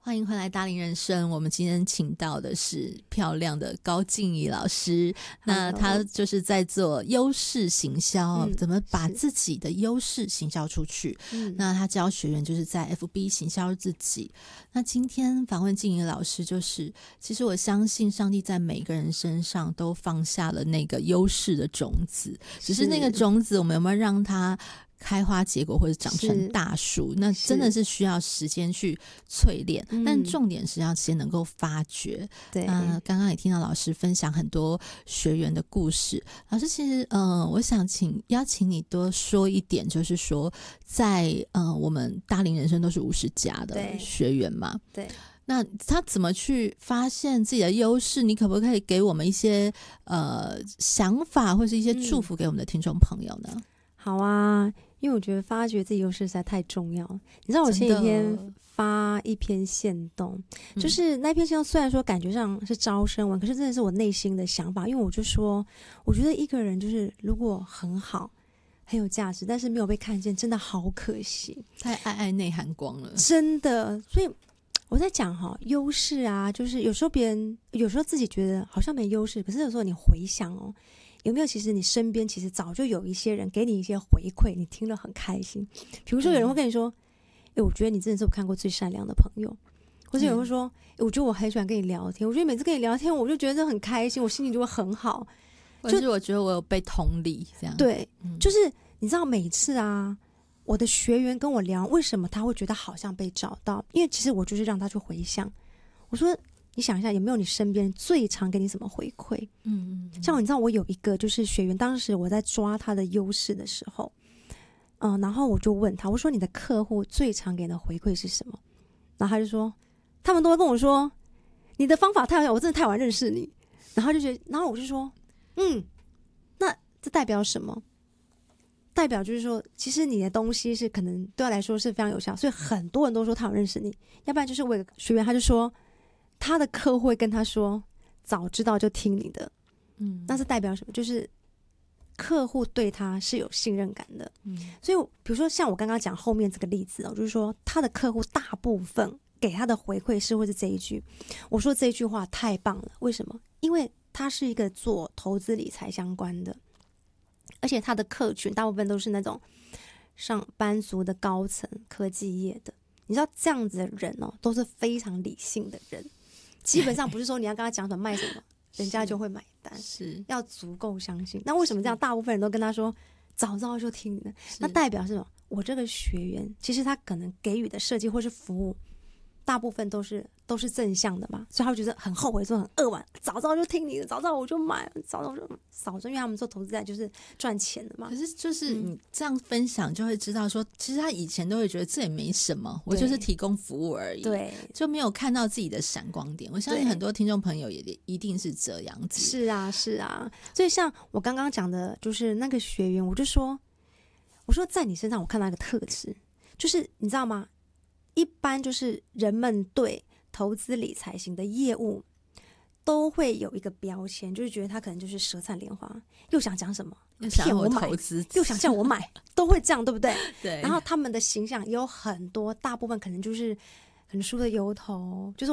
欢迎回来大龄人生，我们今天请到的是漂亮的高静怡老师，那她就是在做优势行销，怎么把自己的优势行销出去，那她教学员就是在 FB 行销自己。那今天访问静怡老师，就是其实我相信上帝在每个人身上都放下了那个优势的种子，只是那个种子我们有没有让它开花结果或者长成大树，那真的是需要时间去淬炼，但重点是要先能够发掘。对，刚刚也听到老师分享很多学员的故事，老师其实我想邀请你多说一点，就是说在我们大龄人生都是50加的学员嘛，对，那他怎么去发现自己的优势？你可不可以给我们一些想法或是一些祝福给我们的听众朋友呢？ 好啊，因为我觉得发掘自己优势实在太重要。你知道我前几天发一篇限动，就是那篇限动虽然说感觉上是招生文，可是真的是我内心的想法。因为我就说，我觉得一个人就是如果很好很有价值，但是没有被看见，真的好可惜， 太爱内涵光了， 真的。所以我在讲优势啊，就是有时候别人有时候自己觉得好像没优势，可是有时候你回想有没有其实你身边其实早就有一些人给你一些回馈，你听了很开心。比如说有人会跟你说我觉得你真的是我看过最善良的朋友，或者有人会说我觉得我很喜欢跟你聊天，我觉得每次跟你聊天我就觉得很开心，我心情就会很好， 或者是我觉得我有被同理这样。 对，就是你知道每次啊我的学员跟我聊为什么他会觉得好像被找到，因为其实我就是让他去回想，我说你想一下有没有你身边最常给你什么回馈。像你知道我有一个就是学员，当时我在抓他的优势的时候然后我就问他，我说你的客户最常给你的回馈是什么？然后他就说他们都会跟我说你的方法太好，我真的太晚认识你。然后我就说那这代表什么？代表就是说其实你的东西是可能对他来说是非常有效，所以很多人都说他有认识你。要不然就是我有个学员他就说他的客户会跟他说早知道就听你的，那是代表什么？就是客户对他是有信任感的。所以比如说像我刚刚讲后面这个例子就是说他的客户大部分给他的回馈是会是这一句，我说这一句话太棒了。为什么？因为他是一个做投资理财相关的，而且他的客群大部分都是那种上班族的高层科技业的，你知道这样子的人都是非常理性的人，基本上不是说你要跟他讲什么卖什么人家就会买单，是要足够相信。那为什么这样大部分人都跟他说早知道就听你的？那代表是什么？我这个学员其实他可能给予的设计或是服务大部分都是正向的嘛，所以他会觉得很后悔，说很扼腕，早知道就听你的，早知道我就买，早知道就少挣，因为他们做投资债就是赚钱的嘛。 可是就是你这样分享就会知道说其实他以前都会觉得这也没什么，我就是提供服务而已，对，就没有看到自己的闪光点。我相信很多听众朋友也一定是这样子。 是啊是啊，所以像我刚刚讲的就是那个学员，我说在你身上我看到一个特质，就是你知道吗，一般就是人们对投资理财型的业务都会有一个标签，就是觉得他可能就是舌灿莲花，又想讲什么骗我买，又想叫我买，都会这样，对不对？对。然后他们的形象也有很多，大部分可能就是可能梳的油头，就是